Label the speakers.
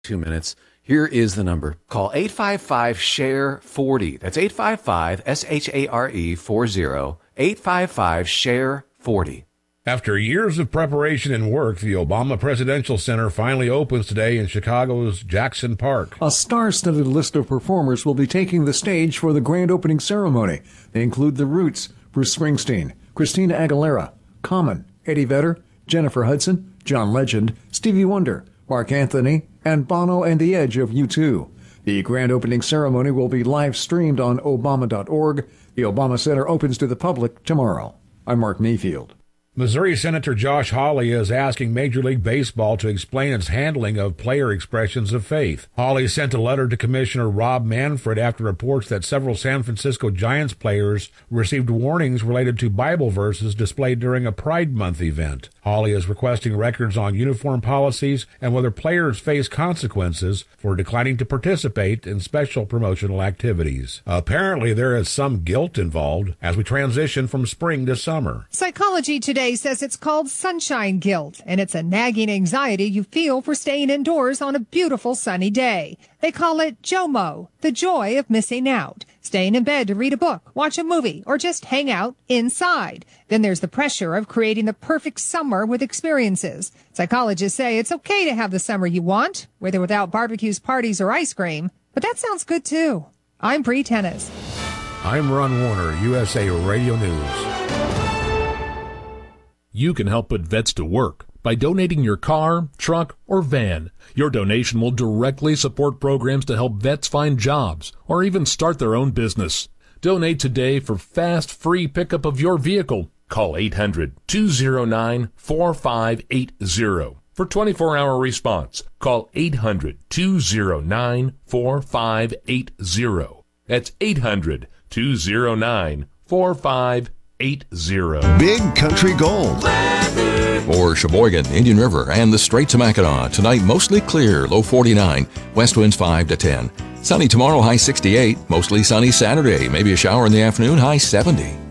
Speaker 1: 2 minutes. Here is the number. Call 855-SHARE-40. That's 855-SHARE-40. 855-SHARE-40.
Speaker 2: After years of preparation and work, the Obama Presidential Center finally opens today in Chicago's Jackson Park.
Speaker 3: A star-studded list of performers will be taking the stage for the grand opening ceremony. They include The Roots, Bruce Springsteen, Christina Aguilera, Common, Eddie Vedder, Jennifer Hudson, John Legend, Stevie Wonder, Mark Anthony, and Bono and the Edge of U2. The grand opening ceremony will be live streamed on Obama.org. The Obama Center opens to the public tomorrow. I'm Mark Mayfield.
Speaker 2: Missouri Senator Josh Hawley is asking Major League Baseball to explain its handling of player expressions of faith. Hawley sent a letter to Commissioner Rob Manfred after reports that several San Francisco Giants players received warnings related to Bible verses displayed during a Pride Month event. Hawley is requesting records on uniform policies and whether players face consequences for declining to participate in special promotional activities. Apparently, there is some guilt involved as we transition from spring to summer.
Speaker 4: Psychology Today says it's called sunshine guilt, and it's a nagging anxiety you feel for staying indoors on a beautiful sunny day. They call it JOMO, the joy of missing out. Staying in bed to read a book, watch a movie, or just hang out inside. Then there's the pressure of creating the perfect summer with experiences. Psychologists say it's okay to have the summer you want, with or without barbecues, parties, or ice cream. But that sounds good, too. I'm Bree Tennis.
Speaker 2: I'm Ron Warner, USA Radio News.
Speaker 5: You can help put vets to work by donating your car, truck, or van. Your donation will directly support programs to help vets find jobs or even start their own business. Donate today for fast, free pickup of your vehicle. Call 800-209-4580 for 24-hour response. Call 800-209-4580. That's 800-209-4580.
Speaker 6: Big Country Gold. For Sheboygan, Indian River, and the Straits of Mackinac, tonight mostly clear, low 49, west winds 5 to 10. Sunny tomorrow, high 68, mostly sunny Saturday, maybe a shower in the afternoon, high 70.